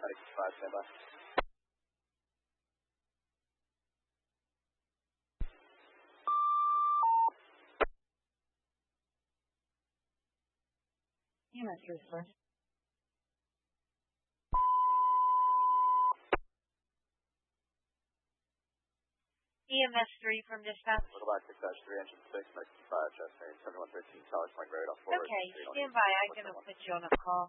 Medic 5, stand by. EMS 3 first. EMS 3 from dispatch. Little back 6-3, engine 6, Medic 5, chest pain, 7113, South Point Road off 4. Okay, stand by. I'm going to put you on a call.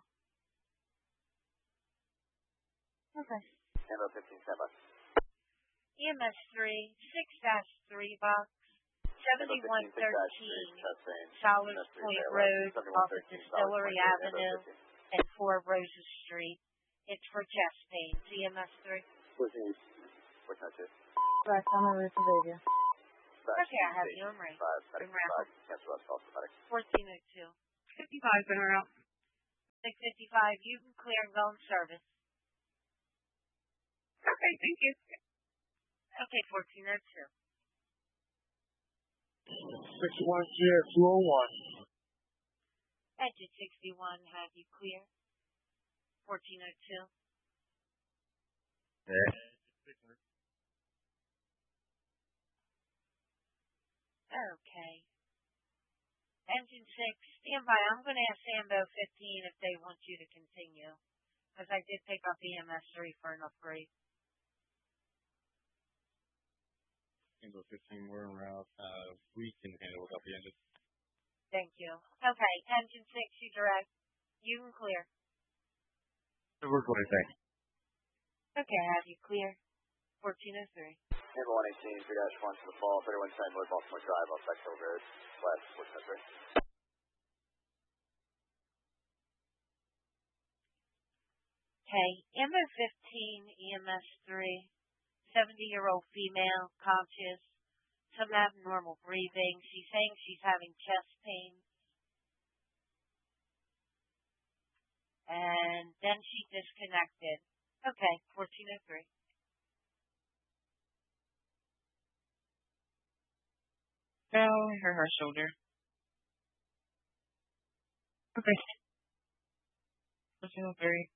Okay. Ambo 15, stand by. EMS 3, 6-3 box, 7113, South Point Road off of Distillery Avenue and 4 Roses Street. It's for chest pain. EMS 3. What's that, 2? Right, I'm on route to Vegas. Okay, I have you on right. 5, Medic 5, cancel us, call for Medic. 1402. 55 been around. 655, you can clear and go in service. Okay, thank you. Okay, 1402. 61 Sierra 201. Engine 61, have you clear? 1402. Yeah. Okay. Engine 6, stand by. I'm going to ask Sambo 15 if they want you to continue, because I did pick up EMS 3 for an upgrade. Sambo 15, we're en route. We can handle without the engine. Thank you. Okay, engine 6, you direct. You can clear. We're going to say. Okay, have you clear? 1403. Ambo 118, 3-1 to the fall, 31 Time Road, Baltimore Drive, off Bexhill Road, west, 1403. Okay, Ambo 15, EMS 3, 70-year-old female, conscious, some abnormal breathing. She's saying she's having chest pain. And then she disconnected. Okay, 1403. Fell her shoulder. Okay. 1403.